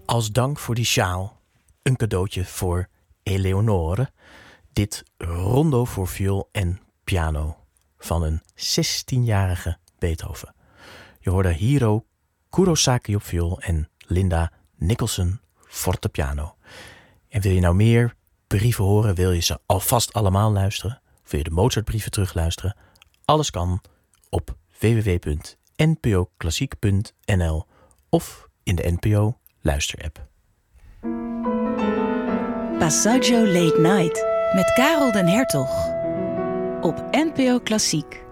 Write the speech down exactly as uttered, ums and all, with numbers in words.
Als dank voor die sjaal, een cadeautje voor Eleonore. Dit rondo voor viool en piano van een zestienjarige Beethoven. Je hoorde Hiro Kurosaki op viool en Linda Nicholson fortepiano. En wil je nou meer brieven horen, wil je ze alvast allemaal luisteren? Of wil je de Mozartbrieven terugluisteren? Alles kan op w w w punt n p o klassiek punt n l of in de N P O luisterapp. Passaggio Late Night met Karel den Hertog op N P O Klassiek.